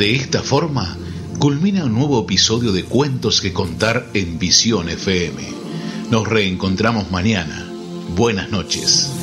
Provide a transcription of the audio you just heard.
De esta forma, culmina un nuevo episodio de Cuentos que Contar en Visión FM. Nos reencontramos mañana. Buenas noches.